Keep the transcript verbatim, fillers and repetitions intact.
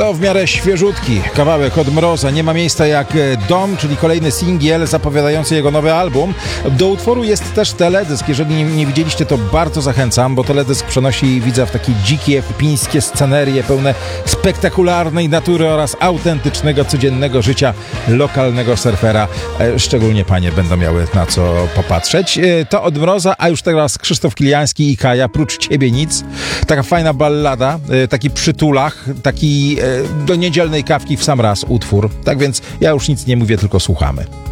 To w miarę świeżutki kawałek od Mroza. Nie ma miejsca jak Dom, czyli kolejny singiel zapowiadający jego nowy album. Do utworu jest też teledysk. Jeżeli nie, nie widzieliście, to bardzo zachęcam, bo teledysk przenosi widza w takie dzikie, fipińskie scenerie pełne spektakularnej natury oraz autentycznego, codziennego życia lokalnego surfera. Szczególnie panie będą miały na co popatrzeć. To od Mroza, a już teraz Krzysztof Kiliański i Kaja, Prócz ciebie nic. Taka fajna ballada, taki przytulach, taki do niedzielnej kawki w sam raz utwór. Tak więc ja już nic nie mówię, tylko słuchamy.